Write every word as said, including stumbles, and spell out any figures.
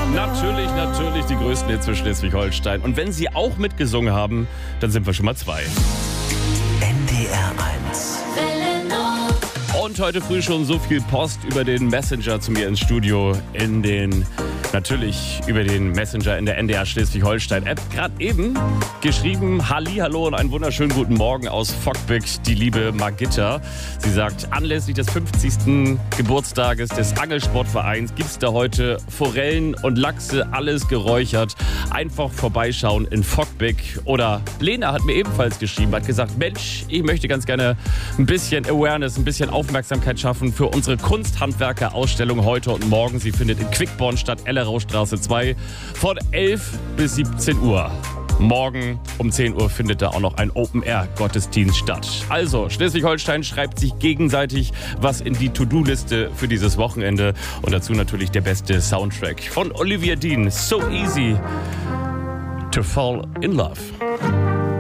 Natürlich, natürlich die größten Hits für Schleswig-Holstein. Und wenn Sie auch mitgesungen haben, dann sind wir schon mal zwei. N D R eins. Und heute früh schon so viel Post über den Messenger zu mir ins Studio. In den, natürlich über den Messenger in der N D R Schleswig-Holstein-App. Gerade eben geschrieben, Hallihallo und einen wunderschönen guten Morgen aus Fockbeck, die liebe Margitta. Sie sagt, anlässlich des fünfzigsten Geburtstages des Angelsportvereins gibt es da heute Forellen und Lachse, alles geräuchert. Einfach vorbeischauen in Fockbeck. Oder Lena hat mir ebenfalls geschrieben, hat gesagt, Mensch, ich möchte ganz gerne ein bisschen Awareness, ein bisschen Aufmerksamkeit schaffen für unsere Kunsthandwerker-Ausstellung heute und morgen. Sie findet in Quickborn statt, Elleraustraße zwei, von elf bis siebzehn Uhr. Morgen um zehn Uhr findet da auch noch ein Open-Air-Gottesdienst statt. Also, Schleswig-Holstein schreibt sich gegenseitig was in die To-Do-Liste für dieses Wochenende. Und dazu natürlich der beste Soundtrack von Olivia Dean. So easy to fall in love.